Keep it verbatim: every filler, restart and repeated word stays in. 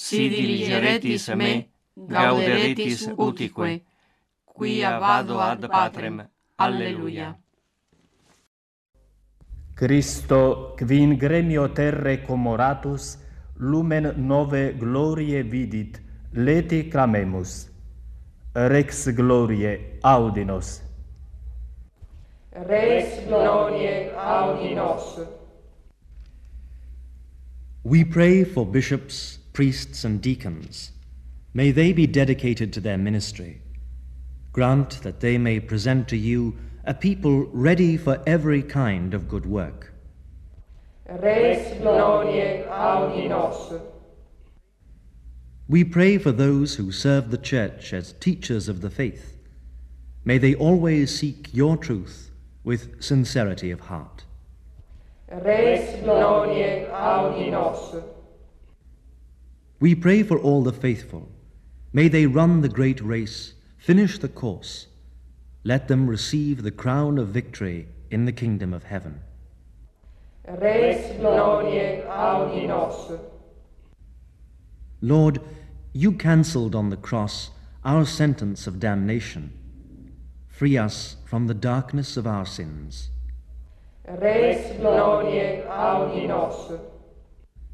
si diligeretis me, gauderetis utique, quia vado ad Patrem. Alleluia. Christo, qui in gremio terre comoratus, lumen nove gloriae vidit, leti clamemus. Rex gloriae audi nos. Rex gloriae audi nos. We pray for bishops, priests, and deacons. May they be dedicated to their ministry. Grant that they may present to you a people ready for every kind of good work. Rex gloriae audi nos. We pray for those who serve the Church as teachers of the faith. May they always seek your truth with sincerity of heart. Rex gloriae audi nos. We pray for all the faithful. May they run the great race, finish the course. Let them receive the crown of victory in the kingdom of heaven. Rex gloriae audi nos. Lord, you cancelled on the cross our sentence of damnation. Free us from the darkness of our sins. Rex gloriae audi nos.